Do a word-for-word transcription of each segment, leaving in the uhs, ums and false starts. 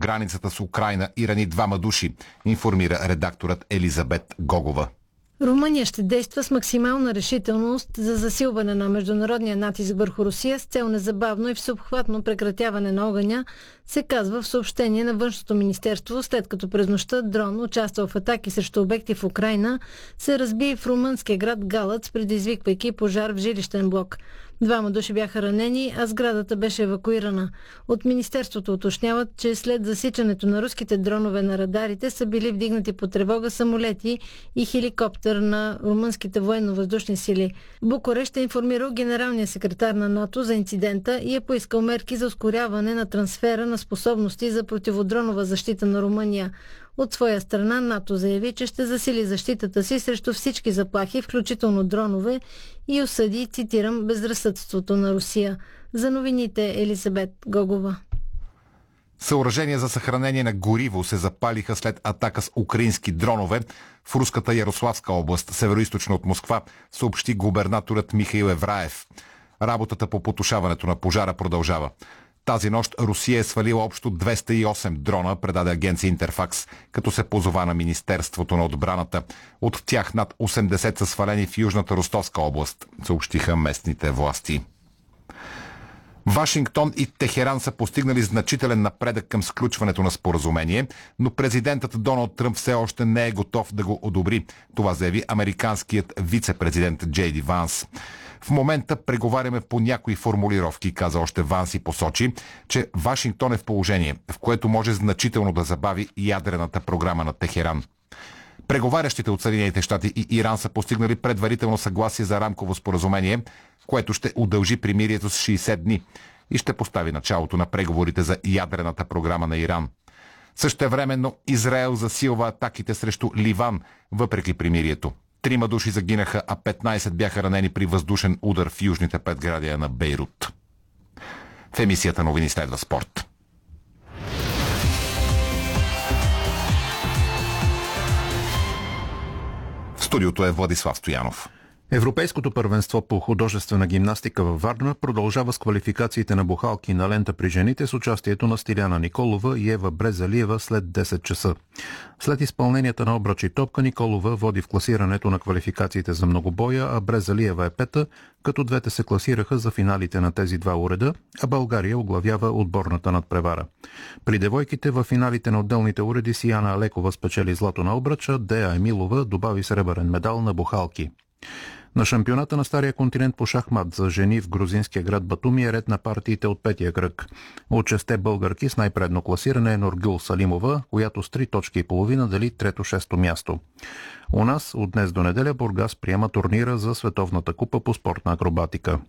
границата с Украйна и рани двама души, информира редакторът Елизабет Гогова. Румъния ще действа с максимална решителност за засилване на международния натиск върху Русия с цел незабавно и всеобхватно прекратяване на огъня, се казва в съобщение на Външното министерство, след като през нощта дрон, участвал в атаки срещу обекти в Украйна, се разби в румънския град Галац, предизвиквайки пожар в жилищен блок. Двама души бяха ранени, а сградата беше евакуирана. От министерството уточняват, че след засичането на руските дронове на радарите са били вдигнати по тревога самолети и хеликоптер на румънските военно-въздушни сили. Букурещ е информирал генералния секретар на НАТО за инцидента и е поискал мерки за ускоряване на трансфера на способности за противодронова защита на Румъния. От своя страна НАТО заяви, че ще засили защитата си срещу всички заплахи, включително дронове, и осъди, цитирам, безразсъдството на Русия. За новините Елизабет Гогова. Съоръжения за съхранение на гориво се запалиха след атака с украински дронове в руската Ярославска област, североизточно от Москва, съобщи губернаторът Михаил Евраев. Работата по потушаването на пожара продължава. Тази нощ Русия е свалила общо двеста и осем дрона, предаде агенция Интерфакс, като се позова на Министерството на отбраната. От тях над осемдесет са свалени в Южната Ростовска област, съобщиха местните власти. Вашингтон и Техеран са постигнали значителен напредък към сключването на споразумение, но президентът Доналд Тръмп все още не е готов да го одобри. Това заяви американският вице-президент Джей Ди Ванс. В момента преговаряме по някои формулировки, каза още Ванс и посочи, че Вашингтон е в положение, в което може значително да забави ядрената програма на Техеран. Преговарящите от Съединените щати и Иран са постигнали предварително съгласие за рамково споразумение, което ще удължи примирието с шейсет дни и ще постави началото на преговорите за ядрената програма на Иран. Същевременно Израел засилва атаките срещу Ливан, въпреки примирието. Трима души загинаха, а петнайсет бяха ранени при въздушен удар в южните предградия на Бейрут. В емисията новини следва спорт. В студиото е Владислав Стоянов. Европейското първенство по художествена гимнастика във Варна продължава с квалификациите на бухалки на лента при жените с участието на Стиляна Николова и Ева Брезалиева след десет часа. След изпълненията на обръч и топка, Николова води в класирането на квалификациите за многобоя, а Брезалиева е пета, като двете се класираха за финалите на тези два уреда, а България оглавява отборната надпревара. При девойките във финалите на отделните уреди Сияна Алекова спечели злато на обръча, Дея Емилова добави сребърен медал на бухалки. На шампионата на Стария континент по шахмат за жени в грузинския град Батуми е ред на партиите от петия кръг. От шесте българки с най-предно класиране е Нургюл Салимова, която с три точки и половина дели трето-шесто място. У нас от днес до неделя Бургас приема турнира за Световната купа по спортна акробатика.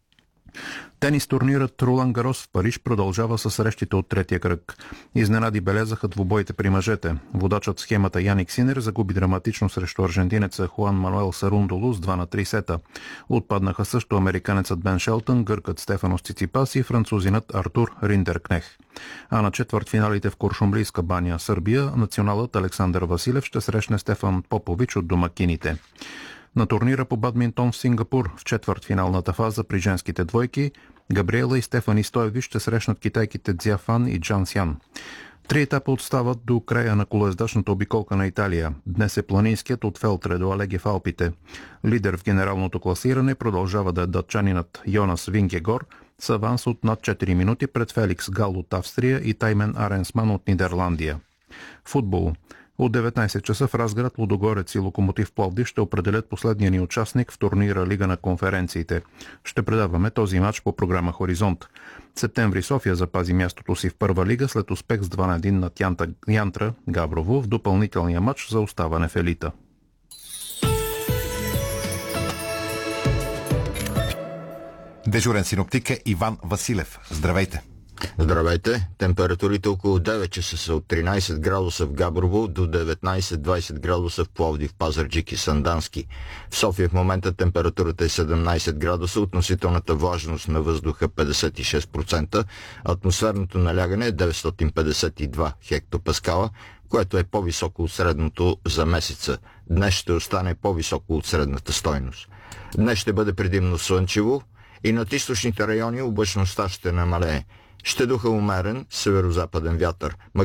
Тенис турнирът Ролан Гарос в Париж продължава със срещите от третия кръг. Изненади белязаха двубоите при мъжете. Водачът в схемата Яник Синер загуби драматично срещу аржентинеца Хуан Мануел Сарундолу с два на три сета. Отпаднаха също американецът Бен Шелтън, гъркът Стефанос Циципас и французинът Артур Риндеркнех. А на четвъртфиналите в Куршумлийска баня, Сърбия, националът Александър Василев ще срещне Стефан Попович от домакините. На турнира по бадминтон в Сингапур в четвъртфиналната фаза при женските двойки Габриела и Стефани Стоеви ще срещнат китайките Цзя Фан и Джан Сян. Три етапа отстават до края на колоездачната обиколка на Италия. Днес е планинският от Фелтре до Алеге в Алпите. Лидер в генералното класиране продължава да е датчанинът Йонас Вингегор с аванс от над четири минути пред Феликс Гал от Австрия и Таймен Аренсман от Нидерландия. Футбол. От деветнайсет часа в Разград Лудогорец и Локомотив Пловдив ще определят последния ни участник в турнира Лига на конференциите. Ще предаваме този матч по програма Хоризонт. Септември София запази мястото си в първа лига след успех с два на един над Янта, Янтра Габрово в допълнителния матч за оставане в елита. Дежурен синоптик е Иван Василев. Здравейте! Здравейте! Температурите около девет часа са от тринайсет градуса в Габрово до деветнайсет-двайсет градуса в Пловдив, Пазарджик и Сандански. В София в момента температурата е седемнайсет градуса, относителната влажност на въздуха петдесет и шест процента, атмосферното налягане е деветстотин петдесет и два хектопаскала, което е по-високо от средното за месеца. Днес ще остане по-високо от средната стойност. Днес ще бъде предимно слънчево и над източните райони облачността ще намалее. Ще духа умерен северо-западен вятър.